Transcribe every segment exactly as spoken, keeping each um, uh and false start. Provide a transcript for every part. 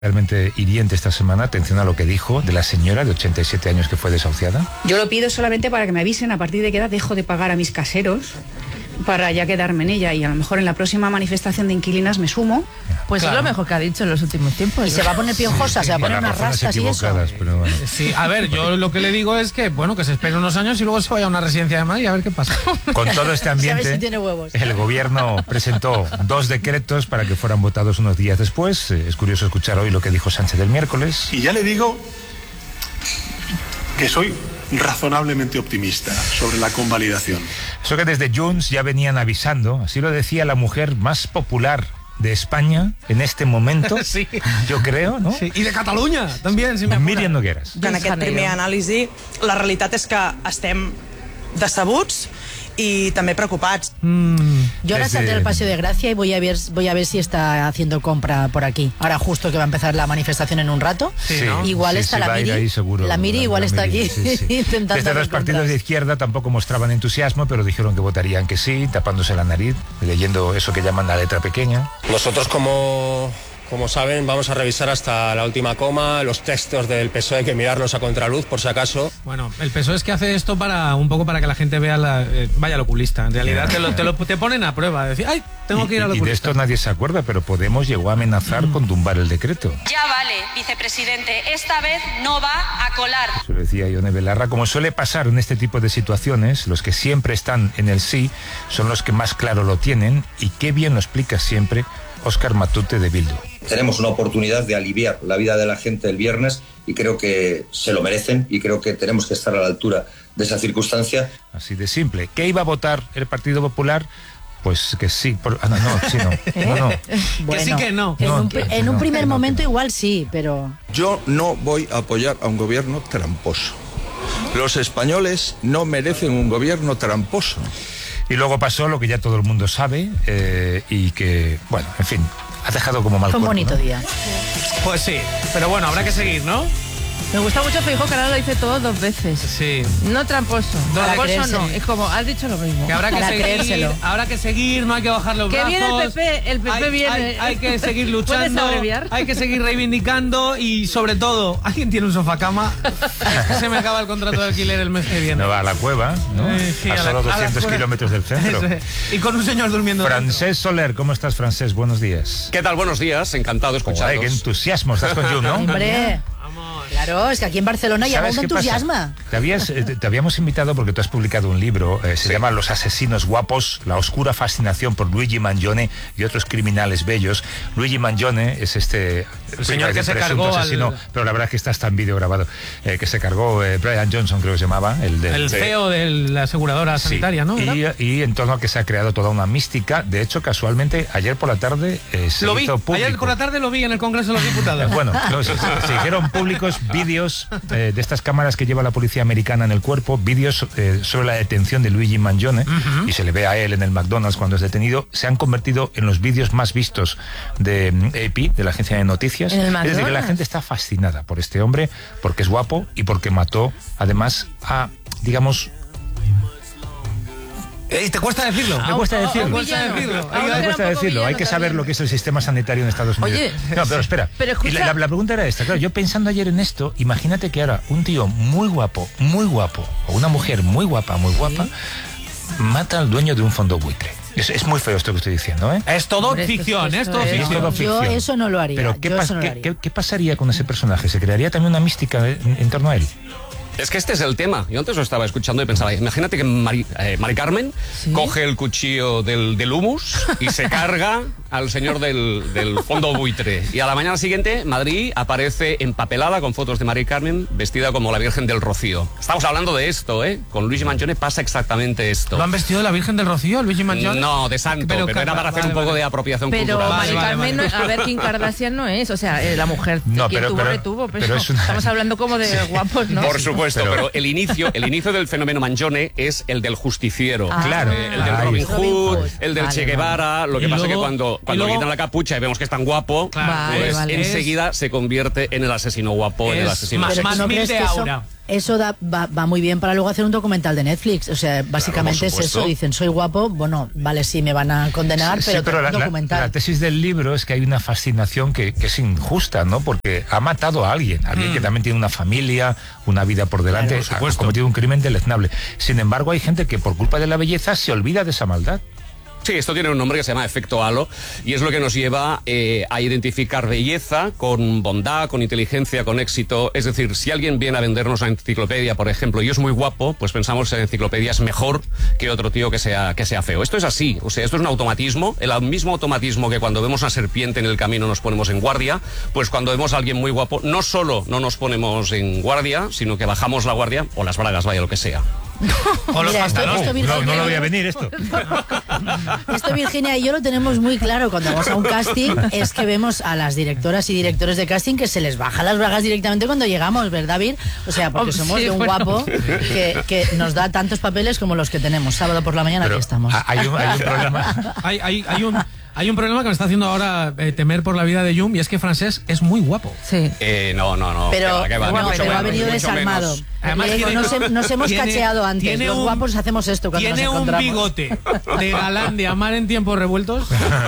Realmente hiriente esta semana. Atención a lo que dijo de la señora de ochenta y siete años que fue desahuciada. Yo lo pido solamente para que me avisen a partir de qué edad dejo de pagar a mis caseros, para ya quedarme en ella, y a lo mejor en la próxima manifestación de inquilinas me sumo. Pues claro, es lo mejor que ha dicho en los últimos tiempos. Y se va a poner piojosa, Sí, se va a poner para unas razones rastas y eso. equivocadas, pero bueno. Sí, a ver, yo lo que le digo es que, bueno, que se espere unos años y luego se vaya a una residencia de Madrid a ver qué pasa. Con todo este ambiente, ¿Sabes si tiene huevos? el gobierno presentó dos decretos para que fueran votados unos días después. Es curioso escuchar hoy lo que dijo Sánchez del miércoles. Y ya le digo que soy razonablemente optimista sobre la convalidación. Eso que desde Junts ya venían avisando, así lo decía la mujer más popular de España en este momento, Sí. yo creo, ¿no? Sí. I de Catalunya, també, si m'apura. Míriam Nogueras. En aquest primer anàlisi, la realitat és que estem decebuts y también preocupats. Mm. Yo ahora Desde- saldré al Paseo de Gracia y voy a ver voy a ver si está haciendo compra por aquí. Ahora justo que va a empezar la manifestación en un rato. Sí, ¿no? Igual Sí, está sí, la va a ir Miri. ahí seguro. la Miri igual está Miri, aquí sí, sí. intentando Desde hacer los partidos compras. de izquierda tampoco mostraban entusiasmo, pero dijeron que votarían que sí, tapándose la nariz, leyendo eso que llaman la letra pequeña. Nosotros, como, como saben, vamos a revisar hasta la última coma. Los textos del P S O E hay que mirarlos a contraluz, por si acaso. Bueno, el P S O E es que hace esto para un poco para que la gente vea la, eh, vaya al oculista. En realidad te lo, te lo te ponen a prueba, decir, ay, tengo que ir al Y, y de oculista. esto nadie se acuerda, pero Podemos llegó a amenazar con tumbar el decreto. Ya vale, vicepresidente, esta vez no va a colar. Eso decía Ione Belarra. Como suele pasar en este tipo de situaciones, los que siempre están en el sí son los que más claro lo tienen, y qué bien lo explica siempre Óscar Matute de Bildu. Tenemos una oportunidad de aliviar la vida de la gente el viernes y creo que se lo merecen y creo que tenemos que estar a la altura de esa circunstancia. Así de simple. ¿Qué iba a votar el Partido Popular? Pues que sí. Por... Ah, no, no, sí, no. No, no. Bueno, que sí, que no. En, No, un, que- en un no, primer que no, momento que no. igual sí, pero Yo no voy a apoyar a un gobierno tramposo. Los españoles no merecen un gobierno tramposo. Y luego pasó lo que ya todo el mundo sabe, eh, y que, bueno, en fin, ha dejado como mal fue un cuerpo, bonito ¿no? día. Pues sí, pero bueno, habrá que seguir, ¿no? Me gusta mucho Feijóo, que ahora lo dice todo dos veces. Sí. No tramposo. Para Tramposo creérselo. no. Es como, has dicho lo mismo. Que habrá que Para seguir, creérselo. habrá que seguir, no hay que bajar los Que brazos. viene el P P, el P P hay, viene. Hay, hay que seguir ¿Puedes luchando, abreviar? hay que seguir reivindicando y sobre todo, ¿alguien tiene un sofacama? Es que se me acaba el contrato de alquiler el mes que viene. No va a la cueva, ¿no? Eh, sí, a, a la- solo a la doscientos cueva. kilómetros del centro. Eso es. Y con un señor durmiendo dentro. Francés Soler, ¿cómo estás, Francés? Buenos días. ¿Qué tal? Buenos días, encantado de Joder, escucharos. qué entusiasmo, estás con Jun, ¿no? Hombre, claro, es que aquí en Barcelona ya ¿Sabes mundo qué pasa? entusiasma. Te, habías, eh, te, te habíamos invitado porque tú has publicado un libro, eh, se Sí. llama Los asesinos guapos, la oscura fascinación por Luigi Mangione y otros criminales bellos. Luigi Mangione es este El señor que se presunto cargó asesino, al- pero la verdad es que está hasta en vídeo grabado, eh, que se cargó eh, Brian Johnson, creo que se llamaba, el, del- El de- C E O de la aseguradora Sí, sanitaria, ¿no? y, y en torno a que se ha creado toda una mística. De hecho, casualmente, ayer por la tarde eh, se Lo vi, hizo público. ayer por la tarde lo vi en el Congreso de los Eh, Diputados. Bueno, no, se, se hicieron públicos vídeos eh, de estas cámaras que lleva la policía americana en el cuerpo, vídeos eh, sobre la detención de Luigi Mangione, Ujú. y se le ve a él en el McDonald's cuando es detenido. Se han convertido en los vídeos más vistos de mm, A P, de la agencia de noticias. ¿En el Es decir, que la McDonald's? gente está fascinada por este hombre, porque es guapo y porque mató, además, a, digamos... Eh, ¿Te cuesta decirlo? Me cuesta a un decirlo. villano. decirlo. A Hay uno que que era un cuesta poco decirlo, hay villano que saber también. lo que es el sistema sanitario en Estados Unidos. Oye, no, pero espera. pero escucha- Y la, la pregunta era esta, claro, yo pensando ayer en esto, imagínate que ahora un tío muy guapo, muy guapo, o una mujer muy guapa, muy guapa, mata al dueño de un fondo buitre. Es, es muy feo esto que estoy diciendo, ¿eh? Es todo Hombre, esto- ficción, esto es todo es- Es ficción. todo Yo ficción. eso no lo haría. Pero ¿qué, yo pas- eso no lo qué- haría. qué- qué pasaría con ese personaje? ¿Se crearía también una mística en, en torno a él? Es que este es el tema. Yo antes lo estaba escuchando y pensaba, imagínate que Mari, eh, Mari Carmen coge el cuchillo del, del humus y se carga al señor del, del fondo buitre. Y a la mañana siguiente, Madrid aparece empapelada con fotos de Mari Carmen vestida como la Virgen del Rocío. Estamos hablando de esto, ¿eh? Con Luigi Mangione pasa exactamente esto. ¿Lo han vestido de la Virgen del Rocío, Luigi Mangione? No, de santo, pero, Pero, era para hacer vale, un poco vale. de apropiación Pero cultural. Mari Vale, vale, Carmen, vale. no- a ver, Kim Kardashian no es, o sea, eh, la mujer No, quien pero- tuvo, pero- retuvo, pero, pero es una- estamos hablando como de guapos, ¿no? Por supuesto, Pero- pero, el inicio, el inicio del fenómeno Mangione es el del justiciero. Ah. Claro. Eh, el del Ahí Robin está. Hood, Hood. el del Vale, Che Guevara. Lo que Y pasa es que luego- cuando cuando luego- le quitan la capucha y vemos que es tan guapo, Claro, pues vale, vale. enseguida se convierte en el asesino guapo, en el Es asesino. más- Pero más ¿tú no mil crees de que eso, aura. eso da- va, va muy bien para luego hacer un documental de Netflix? O sea, básicamente es supuesto. eso. Dicen, soy guapo, bueno, vale, sí, me van a condenar, Sí, pero, pero un la, la- documental. la tesis del libro es que hay una fascinación que, que es injusta, ¿no? Porque ha matado a alguien, alguien Mm. que también tiene una familia, una vida por delante, Claro, por ha supuesto. cometido un crimen deleznable. Sin embargo, hay gente que por culpa de la belleza se olvida de esa maldad. Sí, esto tiene un nombre que se llama efecto halo y es lo que nos lleva eh, a identificar belleza con bondad, con inteligencia, con éxito. Es decir, si alguien viene a vendernos una enciclopedia, por ejemplo, y es muy guapo, pues pensamos que la enciclopedia es mejor que otro tío que sea, que sea feo. Esto es así, o sea, esto es un automatismo, el mismo automatismo que cuando vemos una serpiente en el camino nos ponemos en guardia, pues cuando vemos a alguien muy guapo, no solo no nos ponemos en guardia, sino que bajamos la guardia o las bragas, vaya lo que sea. O los Mira, esto- pantalones. esto, No, no Virginia, lo voy a venir esto. Esto, Virginia y yo lo tenemos muy claro cuando vamos a un casting, es que vemos a las directoras y directores de casting que se les baja las bragas directamente cuando llegamos, ¿verdad, Vir? O sea, porque Oh, somos sí, de un bueno. guapo que, que nos da tantos papeles como los que tenemos. Sábado por la mañana Pero aquí estamos. ha- hay un, hay un problema. Hay, hay, hay un, hay un problema que me está haciendo ahora eh, temer por la vida de Jum y es que Francés es muy guapo. Sí. Eh, no, no, no. Pero, que va, que va, bueno, mucho pero ha menos, venido mucho desarmado. menos. Además, Le digo, tiene- nos, he- nos hemos tiene- cacheado antes. tiene Los un- guapos hacemos esto cuando Tiene nos un encontramos. bigote de galán de amar en tiempos revueltos.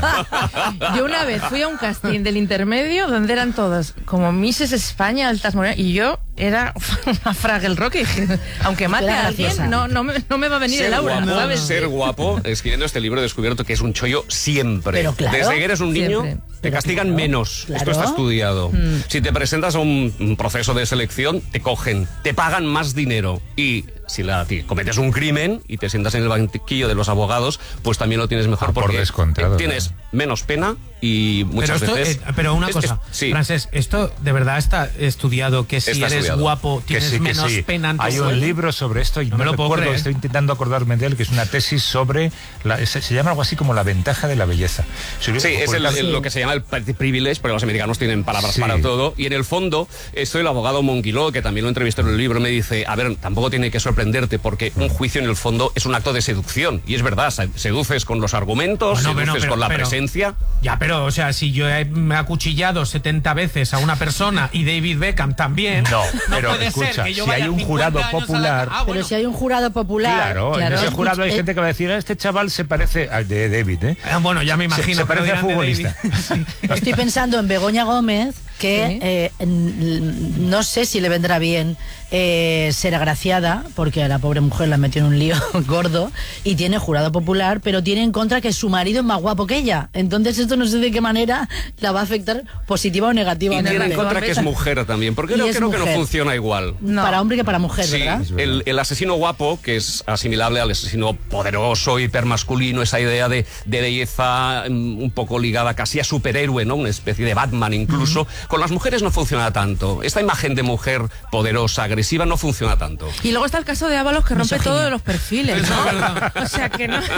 Yo una vez fui a un casting del intermedio donde eran todas como Misses España, altas morenas, y yo era una Fraggle Rock y dije, aunque mate Era a alguien, graciosa. no, no, me, no me va a venir Ser el aura, guapo, ¿sabes? ser guapo, escribiendo este libro he descubierto que es un chollo siempre. Pero claro, Desde que eres un niño, siempre. te Pero castigan claro, menos. claro. Esto está estudiado. Mm. Si te presentas a un, un proceso de selección, te cogen, te pagan más dinero. Y si la, ti- cometes un crimen y te sientas en el banquillo de los abogados, pues también lo tienes mejor Ah, por porque descontado, eh, tienes menos pena y Pero, muchas esto, veces... eh, pero una es- cosa, es- sí. Francés, esto de verdad está estudiado que si Está eres estudiado. guapo Que tienes sí, que menos sí. pena en tu Hay un sueldo. libro sobre esto y No no, me lo puedo recuerdo, creer. estoy intentando acordarme de él, que es una tesis sobre, la, se, se llama algo así como la ventaja de la belleza. Sí, es el- Publicado- el- lo que se llama el pretty privilege, porque los americanos tienen palabras Sí. para todo. Y en el fondo, esto el abogado Monguiló, que también lo entrevisté en el libro, me dice, a ver, tampoco tiene que sorprenderte, porque un juicio en el fondo es un acto de seducción. Y es verdad, se- seduces con los argumentos, Bueno, seduces bueno, pero- con la pero- presencia. Ya, pero, o sea, si yo he me he acuchillado setenta veces a una persona y David Beckham también, No, pero puede escucha, ser que yo si vaya hay un cincuenta jurado años a la- popular- Ah, Pero bueno. si hay un jurado popular. Claro, en ese jurado hay eh, gente que va a decir, este chaval se parece al de David, ¿eh? Ah, bueno, ya me Se- imagino. se pero parece a dirán de futbolista. David. Estoy pensando en Begoña Gómez, que Sí. eh, n- no sé si le vendrá bien eh, ser agraciada, porque a la pobre mujer la metió en un lío gordo, y tiene jurado popular, pero tiene en contra que su marido es más guapo que ella. Entonces esto no sé de qué manera la va a afectar positiva o Y negativamente. tiene en contra que es mujer también, porque Y yo es creo que no mujer. funciona igual. No. Para hombre que para mujer, Sí, ¿verdad? el, el asesino guapo, que es asimilable al asesino poderoso, hipermasculino, esa idea de, de belleza mm, un poco ligada casi a superhéroe, ¿no? Una especie de Batman incluso. Con las mujeres no funciona tanto. Esta imagen de mujer poderosa, agresiva, no funciona tanto. Y luego está el caso de Ábalos que rompe Misoginia. todos los perfiles, Eso es ¿no? verdad. O sea que no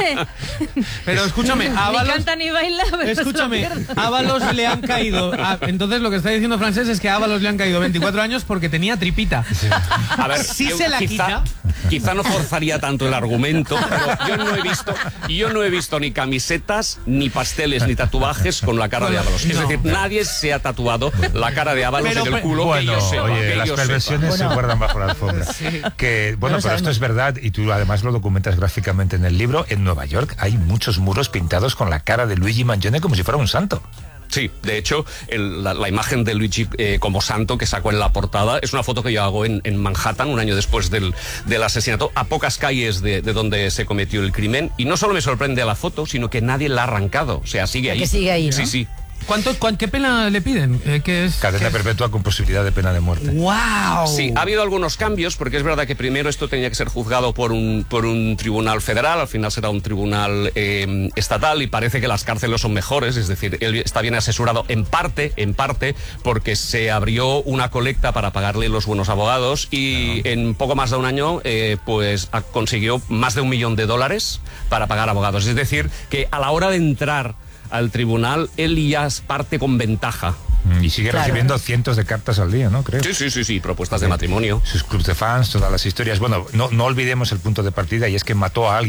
Pero escúchame, ni Ábalos... canta ni baila, pero es Escúchame, una mierda. a Ábalos le han caído. a- entonces lo que está diciendo Francés es que a Ábalos le han caído veinticuatro años porque tenía tripita. A ver, Si yo se la quizá, quita. quizá no forzaría tanto el argumento, pero yo no he visto, yo no he visto ni camisetas, ni pasteles, ni tatuajes con la cara de Ábalos. Es No. decir, nadie se ha tatuado la cara de Ábalos Pero, en el pero- culo. que Bueno, yo sepa, oye, que las yo perversiones sepa. se guardan bajo la alfombra. Que, bueno, No lo pero esto sabemos. es verdad y tú además lo documentas gráficamente en el libro. En Nueva York hay muchos muros pintados con la cara de Luigi Mangione como si fuera un santo. Sí, de hecho, el- la, la imagen de Luigi eh, como santo que sacó en la portada es una foto que yo hago en, en Manhattan un año después del, del asesinato, a pocas calles de, de donde se cometió el crimen. Y no solo me sorprende la foto, sino que nadie la ha arrancado. O sea, sigue ahí. Que sigue ahí, ¿no? Sí, sí. ¿Cuánto, cuán- ¿Qué pena le piden? Eh, ¿qué es, Cadena qué- perpetua con posibilidad de pena de muerte. ¡Wow! Sí, ha habido algunos cambios, porque es verdad que primero esto tenía que ser juzgado por un, por un tribunal federal, al final será un tribunal eh, estatal, y parece que las cárceles son mejores, es decir, él está bien asesorado en parte, en parte, porque se abrió una colecta para pagarle los buenos abogados, y en poco más de un año, eh, pues ha- consiguió más de un millón de dólares para pagar abogados. Es decir, que a la hora de entrar al tribunal, él ya parte con ventaja. Mm, Y sigue Claro. recibiendo cientos de cartas al día, ¿no? Creo. Sí, sí, sí, sí, propuestas de matrimonio. Sus clubs de fans, todas las historias. Bueno, no, no olvidemos el punto de partida y es que mató a alguien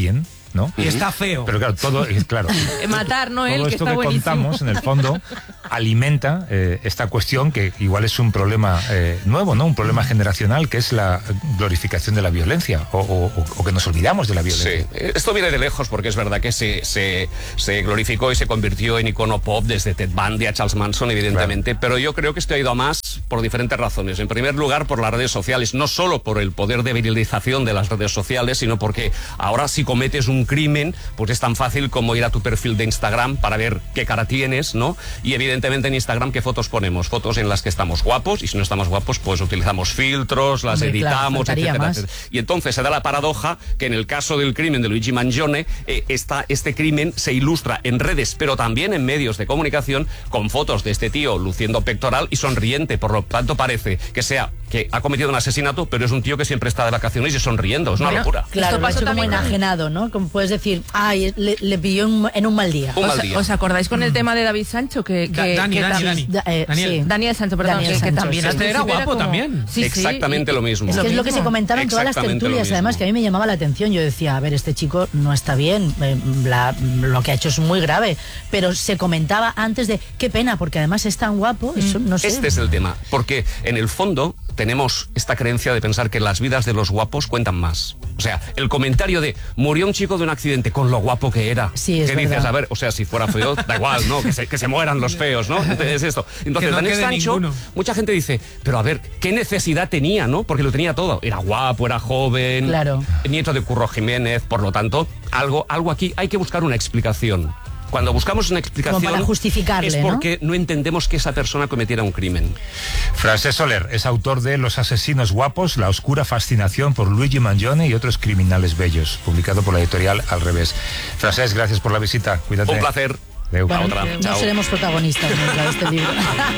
¿no? Y está feo. Pero claro, todo, claro. Matar, ¿no? Él, Todo que esto está que buenísimo. contamos, en el fondo, alimenta eh, esta cuestión que igual es un problema eh, nuevo, ¿no? Un problema generacional, que es la glorificación de la violencia, o, o, o que nos olvidamos de la violencia. Sí, esto viene de lejos porque es verdad que se, se, se glorificó y se convirtió en icono pop desde Ted Bundy a Charles Manson, evidentemente, claro. Pero yo creo que esto ha ido a más por diferentes razones. En primer lugar, por las redes sociales, no solo por el poder de virilización de las redes sociales, sino porque ahora si cometes un crimen, pues es tan fácil como ir a tu perfil de Instagram para ver qué cara tienes, ¿no? Y evidentemente en Instagram, ¿qué fotos ponemos? Fotos en las que estamos guapos, y si no estamos guapos, pues utilizamos filtros, las Hombre, editamos, claro, etcétera, etcétera. Y entonces se da la paradoja que en el caso del crimen de Luigi Mangione, eh, esta, este crimen se ilustra en redes, pero también en medios de comunicación, con fotos de este tío luciendo pectoral y sonriente. Por lo tanto, parece que sea que ha cometido un asesinato, pero es un tío que siempre está de vacaciones y sonriendo. Es una bueno, locura. Claro, lo ha hecho como enajenado, ¿no? Como puedes decir, ay, le, le pilló en, en un mal día. Un ¿Os, mal día. ¿Os acordáis con el tema de David Sancho? Que, que, Dani, que Dani, tam- Dani. Da- eh, Daniel. sí. Daniel Sancho, perdón, Daniel que, que Sancho, también sí. al Este era principio guapo como- también. Sí, sí, Exactamente y- lo mismo. Es que es lo que se mismo. comentaba en todas las Exactamente lo tertulias, mismo. además, que a mí me llamaba la atención. Yo decía, a ver, este chico no está bien, eh, la- lo que ha hecho es muy grave, pero se comentaba antes de, qué pena, porque además es tan guapo, eso, no sé. Este es el tema, porque en el fondo tenemos esta creencia de pensar que las vidas de los guapos cuentan más. O sea, el comentario de murió un chico de un accidente con lo guapo que era. Sí, es ¿Qué dices? verdad. A ver, o sea, si fuera feo, da igual, ¿no? Que se, que se mueran los feos, ¿no? Entonces, esto. Entonces, Que no Daniel quede Sancho, ninguno. mucha gente dice, pero a ver, ¿qué necesidad tenía, no? Porque lo tenía todo. Era guapo, era joven, Claro. nieto de Curro Jiménez, por lo tanto, algo, algo aquí hay que buscar una explicación. Cuando buscamos una explicación Como para justificarle, es ¿no? porque ¿no? entendemos que esa persona cometiera un crimen. Francesc Soler es autor de Los asesinos guapos, la oscura fascinación por Luigi Mangione y otros criminales bellos, publicado por la editorial Al Revés. Francesc, gracias por la visita. Cuídate. Un placer. Adeu. La Bueno, otra. no Chao. seremos protagonistas nunca de este libro.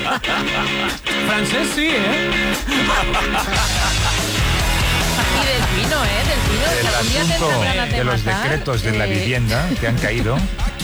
Francés sí, ¿eh? Y del vino, ¿eh? Del vino. El Algún día asunto tendrán ganas de los matar. decretos de la Eh, vivienda que han caído.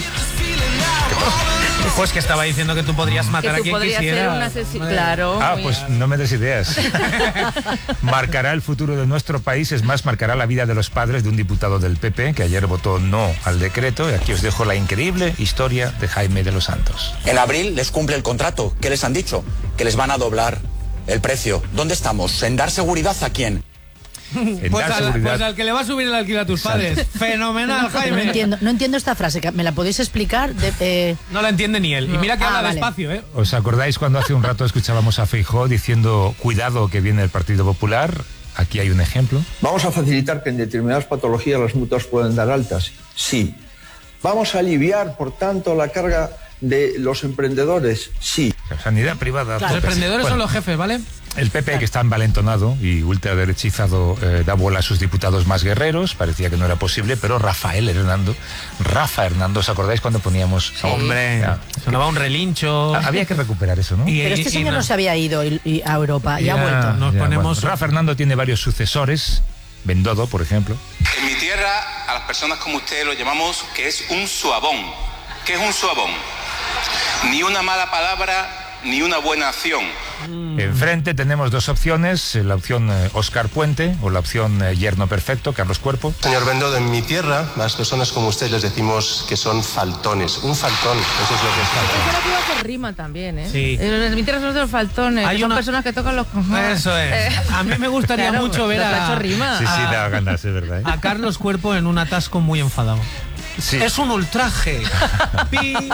Pues que estaba diciendo que tú podrías Que matar a tú quien podrías ser quisieras. un asesino. Madre. Claro. Ah, muy- pues no me des ideas. Marcará el futuro de nuestro país, es más, marcará la vida de los padres de un diputado del P P que ayer votó no al decreto. Y aquí os dejo la increíble historia de Jaime de los Santos. En abril les cumple el contrato. ¿Qué les han dicho? Que les van a doblar el precio. ¿Dónde estamos? ¿En dar seguridad a quién? En Pues dar al, seguridad. pues al que le va a subir el alquiler a tus padres. Fenomenal, No Jaime. entiendo, no entiendo esta frase, que ¿me la podéis explicar? De, eh, No la entiende ni él. Y mira que Ah, habla vale. despacio, ¿eh? ¿Os acordáis cuando hace un rato escuchábamos a Feijóo diciendo cuidado que viene el Partido Popular? Aquí hay un ejemplo. ¿Vamos a facilitar que en determinadas patologías las mutuas puedan dar altas? Sí. ¿Vamos a aliviar, por tanto, la carga de los emprendedores? Sí. Sanidad privada. Los tope. emprendedores Bueno, son los jefes, ¿vale? El P P, que está envalentonado y ultraderechizado, eh, da bola a sus diputados más guerreros. Parecía que no era posible, pero Rafael Hernando, Rafa Hernando, ¿os acordáis cuando poníamos? Hombre, Ya. sonaba un relincho. Ah, había que recuperar eso, ¿no? Y- pero este y- y señor no na- se había ido y- y a Europa, y Ya, ha vuelto. nos Ya, ponemos- bueno, Rafa Hernando tiene varios sucesores. Bendodo, por ejemplo. En mi tierra, a las personas como usted lo llamamos que es un suabón. ¿Qué es un suabón? Ni una mala palabra, ni una buena acción. Enfrente tenemos dos opciones, eh, la opción eh, Óscar Puente o la opción eh, Yerno Perfecto, Carlos Cuerpo. Señor Bendodo, en mi tierra, las personas como usted les decimos que son faltones. Un faltón, eso es lo que es faltón. Eso lo que hacer rima también, ¿eh? Sí. En los miteros son de los faltones, Hay que son una- personas que tocan los cojones. Eso es. Eh, A mí me gustaría claro, mucho ver lo que ha a, hecho rima. Sí, sí, Ah. da ganas, es verdad. ¿eh? a Carlos Cuerpo en un atasco muy enfadado. Sí. Es un ultraje. Pi, pi.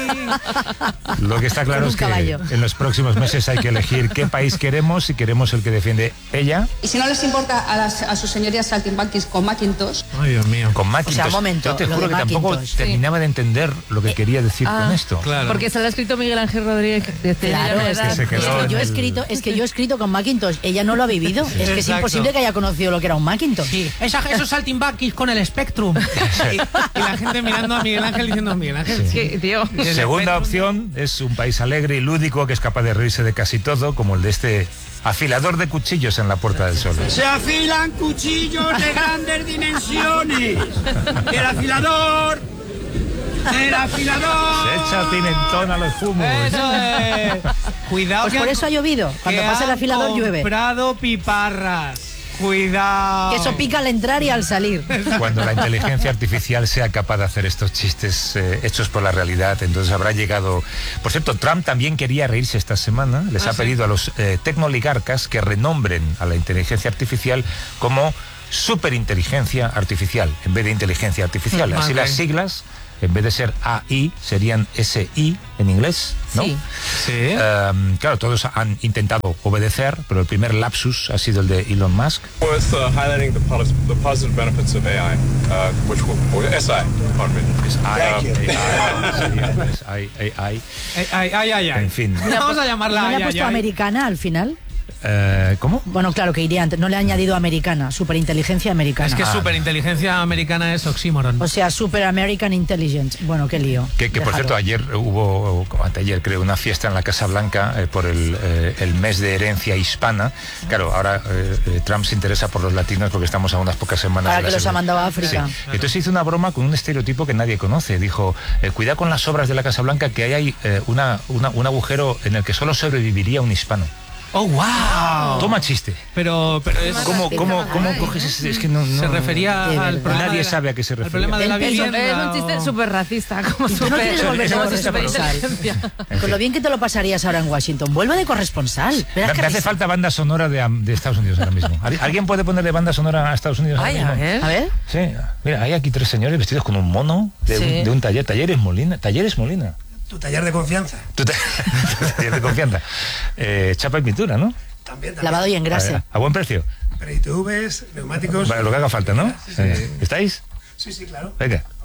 Lo que está claro Con un es que caballo. en los próximos meses hay que elegir qué país queremos, si queremos el que defiende ella Y si no les importa a, las, a sus señorías saltimbanquis con Macintosh, Ay, Dios mío. con Macintosh. O sea, un momento, Yo te lo juro de que tampoco Macintosh. terminaba de entender lo que quería decir ah, con esto. Claro. Porque se lo ha escrito Miguel Ángel Rodríguez. Que tiene Claro, ya una es edad. que, se es quedó que en yo he el- escrito, es que yo he escrito con Macintosh, ella no lo ha vivido, es que es Exacto. imposible que haya conocido lo que era un Macintosh. Sí, esa- esos saltimbanquis con el Spectrum. Y, y la gente mirando a Miguel Ángel diciendo, Miguel Ángel, Sí, tío. el Segunda Spectrum. opción es un país alegre y lúdico que es capaz de reírse de casi todo, como el de este afilador de cuchillos en la Puerta del Sol. Se afilan cuchillos de grandes dimensiones. El afilador. El afilador. Se echa pimentón a los fumos. Eso es. Cuidado Pues que por han- eso ha llovido. Cuando que pasa el han afilador llueve. comprado piparras. Cuidado. Que eso pica al entrar y al salir. Cuando la inteligencia artificial sea capaz de hacer estos chistes eh, hechos por la realidad, entonces habrá llegado... Por cierto, Trump también quería reírse esta semana. Les Ah, ha ¿sí? pedido a los eh, tecnoligarcas que renombren a la inteligencia artificial como superinteligencia artificial, en vez de inteligencia artificial. Así Ok. las siglas, en vez de ser A I, serían S I en inglés, ¿no? Sí. Sí. Um, claro, todos han intentado obedecer, pero el primer lapsus ha sido el de Elon Musk. Worth uh, highlighting the, pos- the positive benefits of A I, uh, which will, or S I, pardon me. Es Thank you. A I, A I. Ay, ay, ay, ay, ay. En fin. Vamos a llamarla ¿No le ay, ha ay, puesto ay. americana al final? Eh, ¿Cómo? Bueno, claro que iría antes. No le ha añadido americana, superinteligencia americana. Es que superinteligencia americana es oxímoron. O sea, Super American Intelligence. Bueno, qué lío. Que, que por Déjalo. cierto, ayer hubo, o anteayer creo, una fiesta en la Casa Blanca eh, por el, eh, el mes de herencia hispana. Claro, ahora eh, eh, Trump se interesa por los latinos porque estamos a unas pocas semanas Para de la que los ha segunda- mandado a África. Sí. Entonces hizo una broma con un estereotipo que nadie conoce. Dijo, eh, cuidado con las obras de la Casa Blanca, que ahí hay eh, una, una- un agujero en el que solo sobreviviría un hispano. ¡Oh, wow! Toma chiste. Pero, pero es... ¿Cómo, cómo, cómo coges ese? Es que no, no- Se refería De al verdad. problema Nadie de la- sabe a qué se al refiere. problema de la El- el- vivienda. Es un chiste o- súper racista, como Tú no súper... quieres volver de Eso- corresponsal. superinteligente. Con lo bien que te lo pasarías ahora en Washington. Vuelve de corresponsal. Me, Verás me qué hace risa. falta banda sonora de, de Estados Unidos ahora mismo. ¿Al- ¿Alguien puede ponerle banda sonora a Estados Unidos Ay, ahora a mismo? ver. A ver. Sí, mira, hay aquí tres señores vestidos con un mono de, Sí. un, de un taller. Talleres Molina. Talleres Molina. Tu taller de confianza. Tu ta- tu taller de confianza. Eh, chapa y pintura, ¿no? También, también. Lavado y A, engrase. ver, a buen precio. Pero I T Vs, neumáticos. Vale, lo que haga falta, ¿no? Sí, sí. Venga, ¿estáis? Sí, sí, claro. Venga.